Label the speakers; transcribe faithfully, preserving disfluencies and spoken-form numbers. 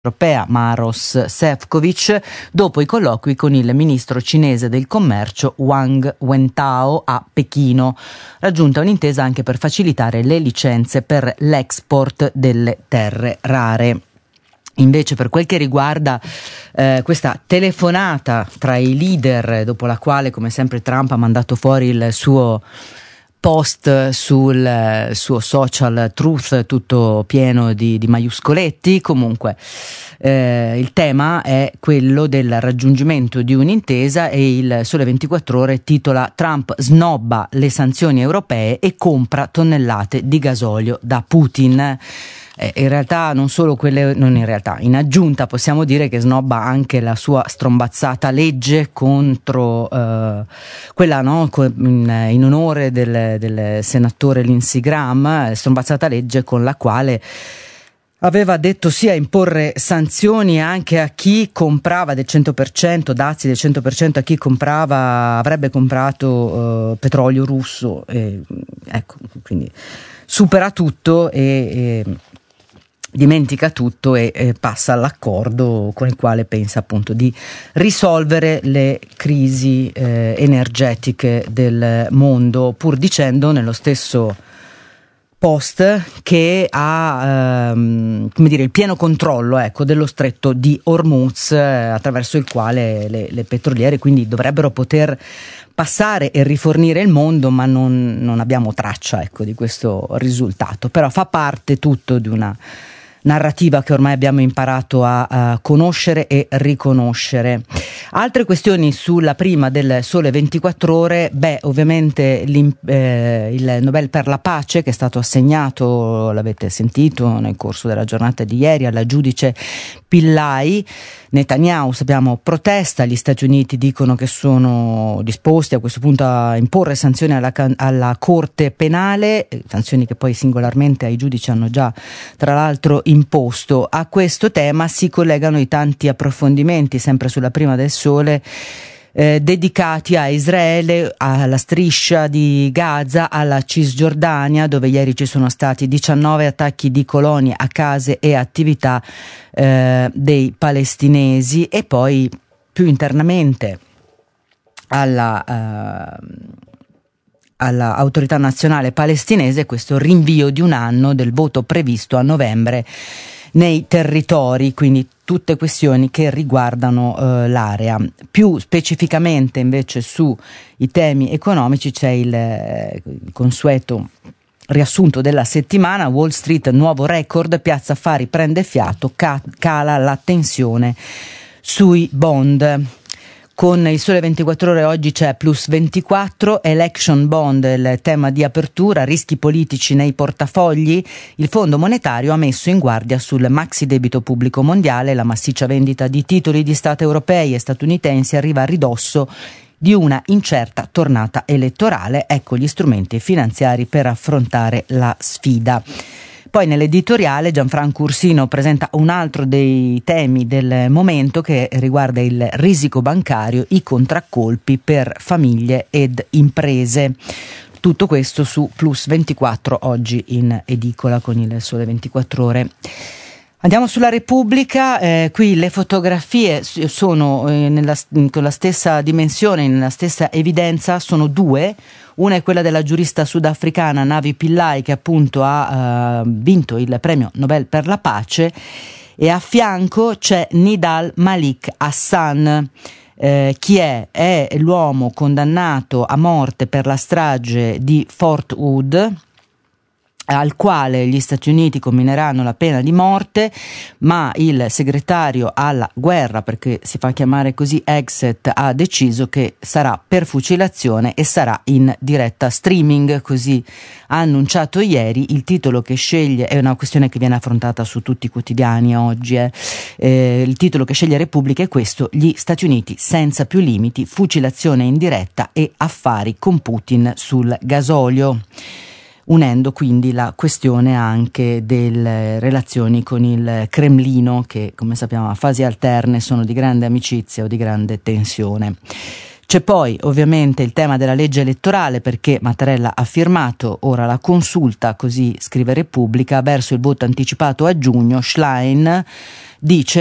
Speaker 1: Europea Maros Sefcovic dopo i colloqui con il ministro cinese del commercio Wang Wentao a Pechino, raggiunta un'intesa anche per facilitare le licenze per l'export delle terre rare. Invece, per quel che riguarda eh, questa telefonata tra i leader, dopo la quale, come sempre, Trump ha mandato fuori il suo post sul eh, suo social Truth, tutto pieno di, di maiuscoletti, comunque eh, il tema è quello del raggiungimento di un'intesa e il Sole ventiquattro Ore titola: Trump snobba le sanzioni europee e compra tonnellate di gasolio da Putin. In realtà non solo quelle, non in realtà, in aggiunta possiamo dire che snobba anche la sua strombazzata legge contro eh, quella, no, in, in onore del, del senatore Lindsey Graham, strombazzata legge con la quale aveva detto sì a imporre sanzioni anche a chi comprava del cento per cento, dazi del cento per cento a chi comprava, avrebbe comprato eh, petrolio russo. E, ecco, quindi supera tutto e, e dimentica tutto e, e passa all'accordo con il quale pensa appunto di risolvere le crisi eh, energetiche del mondo, pur dicendo nello stesso post che ha ehm, come dire, il pieno controllo, ecco, dello stretto di Hormuz, eh, attraverso il quale le, le petroliere quindi dovrebbero poter passare e rifornire il mondo, ma non, non abbiamo traccia, ecco, di questo risultato. Però fa parte tutto di una narrativa che ormai abbiamo imparato a, a conoscere e riconoscere. Altre questioni sulla prima del Sole ventiquattro Ore, beh, ovviamente eh, il Nobel per la pace che è stato assegnato, l'avete sentito nel corso della giornata di ieri, alla giudice Pillai. Netanyahu, sappiamo, protesta, gli Stati Uniti dicono che sono disposti a questo punto a imporre sanzioni alla, alla Corte Penale, sanzioni che poi singolarmente ai giudici hanno già tra l'altro imposto. A questo tema si collegano i tanti approfondimenti, sempre sulla prima del Sole, eh, dedicati a Israele, alla striscia di Gaza, alla Cisgiordania, dove ieri ci sono stati diciannove attacchi di coloni a case e attività eh, dei palestinesi, e poi più internamente alla eh, all'autorità nazionale palestinese questo rinvio di un anno del voto previsto a novembre nei territori, quindi tutte questioni che riguardano eh, l'area. Più specificamente invece sui temi economici c'è il, eh, il consueto riassunto della settimana. Wall Street, nuovo record, Piazza Affari prende fiato, ca- cala la tensione sui bond. Con il Sole ventiquattro Ore oggi c'è plus ventiquattro, election bond, il tema di apertura, rischi politici nei portafogli. Il Fondo Monetario ha messo in guardia sul maxi debito pubblico mondiale, la massiccia vendita di titoli di Stato europei e statunitensi arriva a ridosso di una incerta tornata elettorale. Ecco gli strumenti finanziari per affrontare la sfida. Poi nell'editoriale Gianfranco Ursino presenta un altro dei temi del momento che riguarda il risico bancario, i contraccolpi per famiglie ed imprese. Tutto questo su plus ventiquattro oggi in edicola con il Sole ventiquattro Ore. Andiamo sulla Repubblica, eh, qui le fotografie sono eh, nella, con la stessa dimensione, nella stessa evidenza, sono due. Una è quella della giurista sudafricana Navi Pillay, che appunto ha uh, vinto il premio Nobel per la pace, e a fianco c'è Nidal Malik Hassan. Eh, chi è? È l'uomo condannato a morte per la strage di Fort Hood, al quale gli Stati Uniti commineranno la pena di morte, ma il segretario alla guerra, perché si fa chiamare così, Hegseth, ha deciso che sarà per fucilazione e sarà in diretta streaming, così ha annunciato ieri. Il titolo che sceglie è una questione che viene affrontata su tutti i quotidiani oggi, eh. Eh, il titolo che sceglie Repubblica è questo: gli Stati Uniti senza più limiti, fucilazione in diretta e affari con Putin sul gasolio, unendo quindi la questione anche delle relazioni con il Cremlino, che come sappiamo a fasi alterne sono di grande amicizia o di grande tensione. C'è poi ovviamente il tema della legge elettorale, perché Mattarella ha firmato ora la consulta, così scrive Repubblica, verso il voto anticipato a giugno. Schlein dice